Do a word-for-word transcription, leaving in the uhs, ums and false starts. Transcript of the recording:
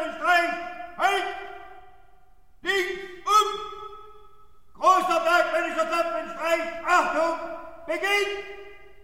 Treppenstreich, halt! Links um! Großer bergmännischer Treppenstreich, Achtung, beginnt!